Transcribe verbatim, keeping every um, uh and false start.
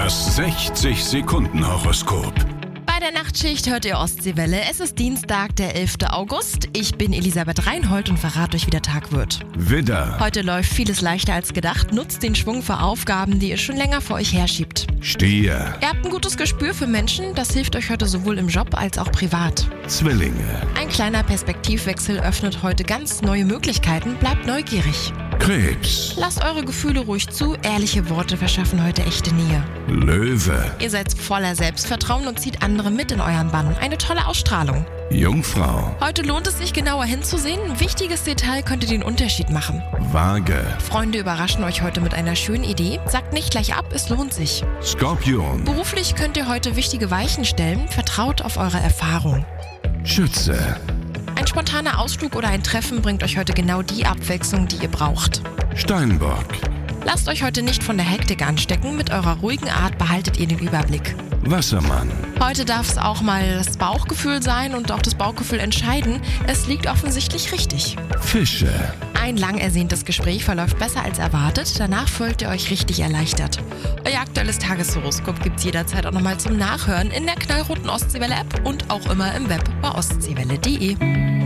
Das sechzig-Sekunden-Horoskop. Bei der Nachtschicht hört ihr Ostseewelle. Es ist Dienstag, der elfter August. Ich bin Elisabeth Reinhold und verrate euch, wie der Tag wird. Widder, Heute läuft vieles leichter als gedacht. Nutzt den Schwung für Aufgaben, die ihr schon länger vor euch herschiebt. Stier, Ihr habt ein gutes Gespür für Menschen. Das hilft euch heute sowohl im Job als auch privat. Zwillinge, Ein kleiner Perspektivwechsel öffnet heute ganz neue Möglichkeiten. Bleibt neugierig. Krebs, Lasst eure Gefühle ruhig zu. Ehrliche Worte verschaffen heute echte Nähe. Löwe, Ihr seid voller Selbstvertrauen und zieht andere mit in euren Bann. Eine tolle Ausstrahlung. Jungfrau, Heute lohnt es sich, genauer hinzusehen. Ein wichtiges Detail könnte den Unterschied machen. Waage, Freunde überraschen euch heute mit einer schönen Idee. Sagt nicht gleich ab, es lohnt sich. Skorpion, Beruflich könnt ihr heute wichtige Weichen stellen. Vertraut auf eure Erfahrung. Schütze, Ein spontaner Ausflug oder ein Treffen bringt euch heute genau die Abwechslung, die ihr braucht. Steinbock, Lasst euch heute nicht von der Hektik anstecken. Mit eurer ruhigen Art behaltet ihr den Überblick. Wassermann, Heute darf es auch mal das Bauchgefühl sein und auch das Bauchgefühl entscheiden. Es liegt offensichtlich richtig. Fische, Ein lang ersehntes Gespräch verläuft besser als erwartet. Danach fühlt ihr euch richtig erleichtert. Euer aktuelles Tageshoroskop gibt's jederzeit auch nochmal zum Nachhören in der knallroten Ostseewelle-App und auch immer im Web bei ostseewelle punkt de.